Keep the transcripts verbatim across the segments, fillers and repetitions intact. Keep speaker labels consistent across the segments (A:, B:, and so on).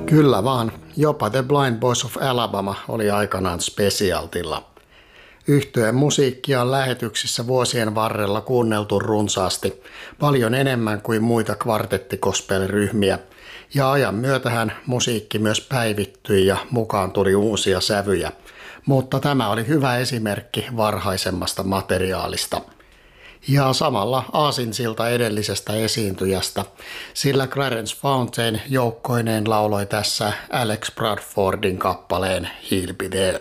A: Kyllä vaan, jopa The Blind Boys of Alabama oli aikanaan Specialtilla. Yhtyeen musiikkia on lähetyksissä vuosien varrella kuunneltu runsaasti, paljon enemmän kuin muita kvartettikospelryhmiä, ja ajan myötähän musiikki myös päivittyi ja mukaan tuli uusia sävyjä, mutta tämä oli hyvä esimerkki varhaisemmasta materiaalista. Ja samalla aasinsilta edellisestä esiintyjästä, sillä Clarence Fountain joukkoineen lauloi tässä Alex Bradfordin kappaleen He'll Be There.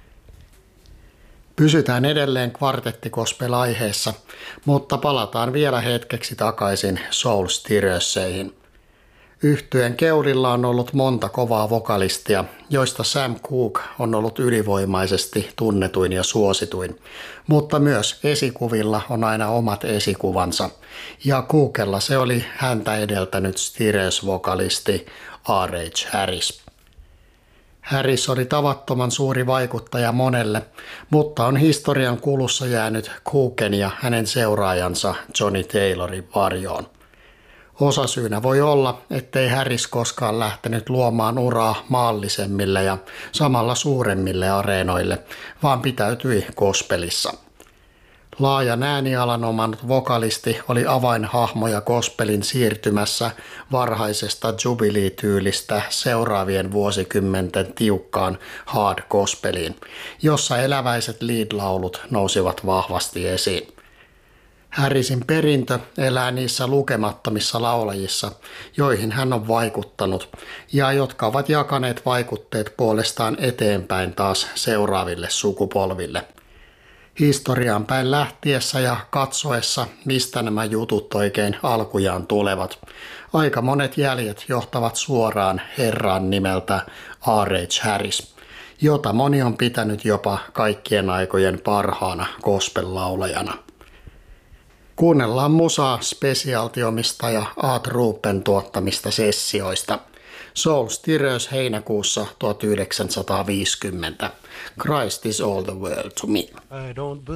A: Pysytään edelleen kvartettikospel-aiheessa, mutta palataan vielä hetkeksi takaisin Soul Stirrerseihin. Yhtyeen keulilla on ollut monta kovaa vokalistia, joista Sam Cooke on ollut ylivoimaisesti tunnetuin ja suosituin, mutta myös esikuvilla on aina omat esikuvansa, ja Cookella se oli häntä edeltänyt Stirrers-vokalisti R H Harris. Harris oli tavattoman suuri vaikuttaja monelle, mutta on historian kulussa jäänyt Cooken ja hänen seuraajansa Johnny Taylorin varjoon. Osasyynä voi olla, ettei Harris koskaan lähtenyt luomaan uraa maallisemmille ja samalla suuremmille areenoille, vaan pitäytyi gospelissa. Laajan äänialan omannut vokalisti oli avainhahmoja gospelin siirtymässä varhaisesta jubilee-tyylistä seuraavien vuosikymmenten tiukkaan hard gospeliin, jossa eläväiset lead-laulut nousivat vahvasti esiin. Harrisin perintö elää niissä lukemattomissa laulajissa, joihin hän on vaikuttanut ja jotka ovat jakaneet vaikutteet puolestaan eteenpäin taas seuraaville sukupolville. Historiaan päin lähtiessä ja katsoessa, mistä nämä jutut oikein alkujaan tulevat, aika monet jäljet johtavat suoraan herraan nimeltä R H Harris, jota moni on pitänyt jopa kaikkien aikojen parhaana gospel-laulajana. Kuunnellaan musaa Specialty-omistaja Art Rupen tuottamista sessioista. Soul Stirrers heinäkuussa tuhatyhdeksänsataaviisikymmentä. Christ is all the world to me.